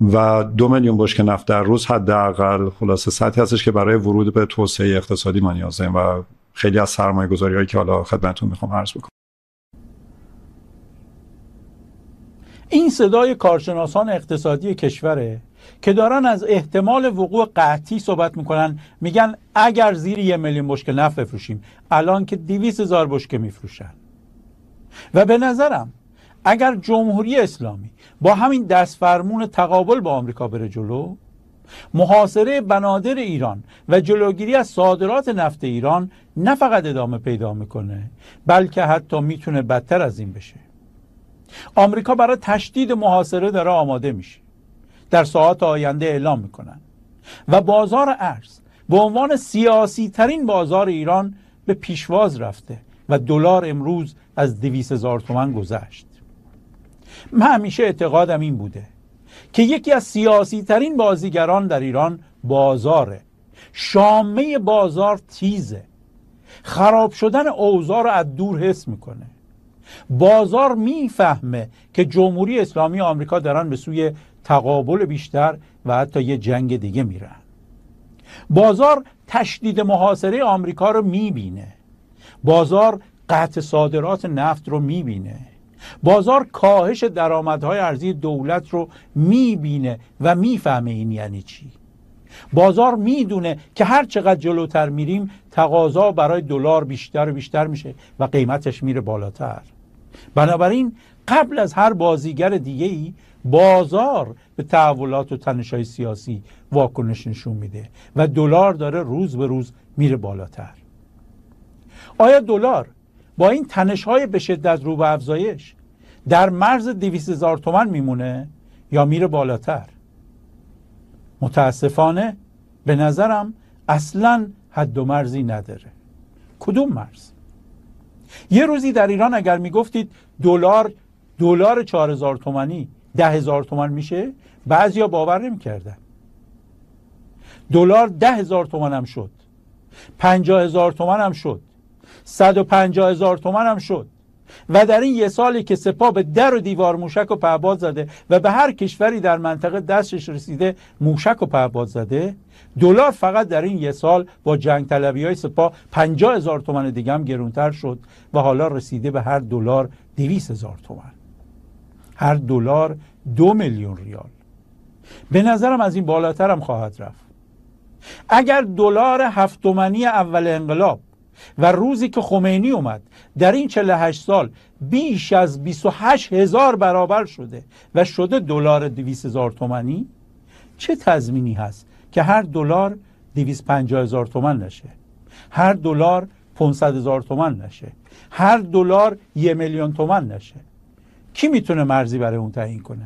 و 2 میلیون بشکه نفت در روز حداقل خلاصه سطحی هستش که برای ورود به توسعه اقتصادی ما نیاز داریم و خیلی از سرمایه‌گذاری‌هایی که حالا خدمتتون میخوام عرض بکنم. این صدای کارشناسان اقتصادی کشوره که دارن از احتمال وقوع قحطی صحبت میکنن. میگن اگر زیر 1 میلیون بشکه نفت بفروشیم، الان که 200,000 بشکه میفروشن. و به نظرم اگر جمهوری اسلامی با همین دستفرمون تقابل با آمریکا بره جلو، محاصره بنادر ایران و جلوگیری از صادرات نفت ایران نه فقط ادامه پیدا میکنه، بلکه حتی میتونه بدتر از این بشه. آمریکا برای تشدید محاصره داره آماده میشه. در ساعات آینده اعلام میکنن و بازار ارز به عنوان سیاسی ترین بازار ایران به پیشواز رفته و دلار امروز از 200,000 تومان گذشت. من همیشه اعتقادم این بوده که یکی از سیاسی ترین بازیگران در ایران بازاره. شامه بازار تیزه، خراب شدن اوضاع رو از دور حس میکنه. بازار میفهمه که جمهوری اسلامی و آمریکا دارن به سوی تقابل بیشتر و حتی یه جنگ دیگه میرن. بازار تشدید محاصره آمریکا رو میبینه. بازار قطع صادرات نفت رو میبینه. بازار کاهش درآمدهای ارزی دولت رو میبینه و میفهمه این یعنی چی. بازار میدونه که هر چقدر جلوتر میریم تقاضا برای دلار بیشتر و بیشتر میشه و قیمتش میره بالاتر. بنابراین قبل از هر بازیگر دیگه‌ای بازار به تحولات و تنش‌های سیاسی واکنش نشون میده و دلار داره روز به روز میره بالاتر. آیا دلار با این تنش‌های به شدت رو به افزایش در مرز 200,000 تومان میمونه یا میره بالاتر؟ متاسفانه به نظرم اصلاً حد و مرزی نداره. کدوم مرز؟ یه روزی در ایران اگر میگفتید دلار 4,000 تومانی 10,000 تومان میشه، بعضیا باور نمی‌کردن. دلار 10,000 تومان هم شد، 50,000 تومان هم شد، 150,000 تومان هم شد و در این 1 سالی که سپاه به در و دیوار موشک و پهپاد زده و به هر کشوری در منطقه دستش رسیده موشک و پهپاد زده، دلار فقط در این 1 سال با جنگ طلبی‌های سپاه 50,000 تومان دیگه هم گرونتر شد و حالا رسیده به هر دلار 200,000 تومان. هر دلار 2 میلیون ریال. به نظرم از این بالاتر هم خواهد رفت. اگر دلار 7 تومانی اول انقلاب و روزی که خمینی اومد در این 48 سال بیش از 28,000 برابر شده و شده دلار 200,000 تومانی، چه تضمینی هست که هر دلار 250,000 تومان نشه، هر دلار 500,000 تومان نشه، هر دلار 1 میلیون تومان نشه؟ کی میتونه مرزی برای اون تعیین کنه؟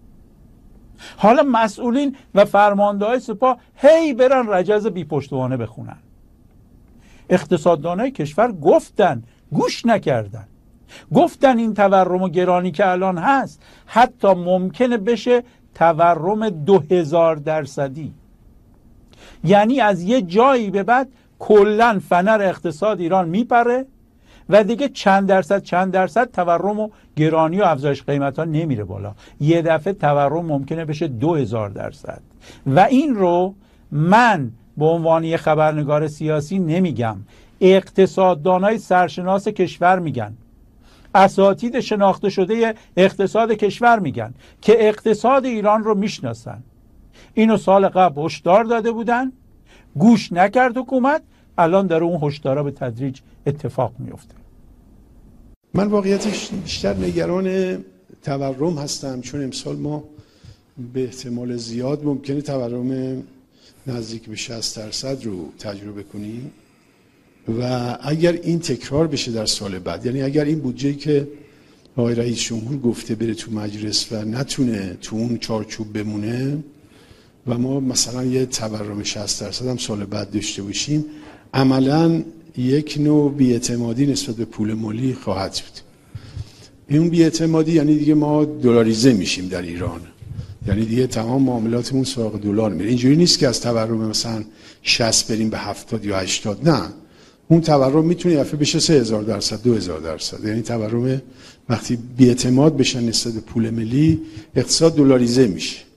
حالا مسئولین و فرمانده‌های سپاه هی برن رجز بی پشتوانه بخونن. اقتصاددانای کشور گفتن، گوش نکردن. گفتن این تورم و گرانی که الان هست حتی ممکنه بشه تورم 2000%. یعنی از یه جایی به بعد کلن فنر اقتصاد ایران میپره و دیگه چند درصد تورم و گرانی و افزایش قیمت ها نمیره بالا. یه دفعه تورم ممکنه بشه 2000%. و این رو من به عنوان یه خبرنگار سیاسی نمیگم، اقتصاددانای سرشناس کشور میگن، اساتید شناخته شده اقتصاد کشور میگن که اقتصاد ایران رو میشناسن. اینو سال قبل هشدار داده بودن، گوش نکرد حکومت، الان داره اون هشدارا به تدریج اتفاق میفته. من واقعیتش بیشتر نگران تورم هستم، چون امسال ما به احتمال زیاد ممکنه تورم نزدیک به 60% رو تجربه کنیم و اگر این تکرار بشه در سال بعد، یعنی اگر این بودجه‌ای که آقای رئیس جمهور گفته بره تو مجلس و نتونه تو اون چارچوب بمونه و ما مثلا یه تورم 60% هم سال بعد داشته باشیم، عملاً یک نوع بی‌اعتمادی نسبت به پول مالی خواهد بود. این بی‌اعتمادی یعنی دیگه ما دلاریزه میشیم در ایران، یعنی دیگه تمام معاملاتمون سراغ دلار میره. اینجوری نیست که از تورم مثلا 60 بریم به 70 یا 80، نه، اون تورم میتونه یه دفعه بشه 3000%، 2000%. یعنی تورم وقتی بی‌اعتماد بشن نسبت به پول ملی، اقتصاد دلاریزه میشه.